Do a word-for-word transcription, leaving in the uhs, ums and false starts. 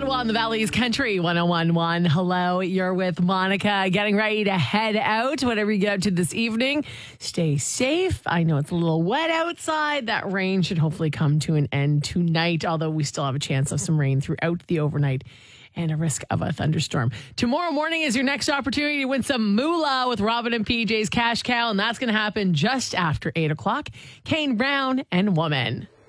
Ottawa on the Valley's Country one oh one point one. Hello, you're with Monica, getting ready to head out. Whatever you get up to this evening, stay safe. I know it's a little wet outside. That rain should hopefully come to an end tonight, although we still have a chance of some rain throughout the overnight and a risk of a thunderstorm. Tomorrow morning is your next opportunity to win some moolah with Robin and P J's Cash Cow, and that's going to happen just after eight o'clock. Kane Brown and Woman.